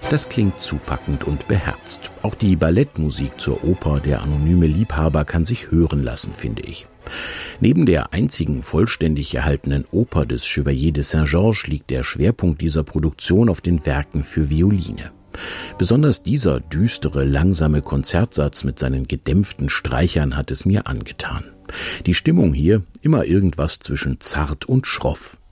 Das klingt zupackend und beherzt. Auch die Ballettmusik zur Oper Der anonyme Liebhaber kann sich hören lassen, finde ich. Neben der einzigen vollständig erhaltenen Oper des Chevalier de Saint-Georges liegt der Schwerpunkt dieser Produktion auf den Werken für Violine. Besonders dieser düstere, langsame Konzertsatz mit seinen gedämpften Streichern hat es mir angetan. Die Stimmung hier immer irgendwas zwischen zart und schroff.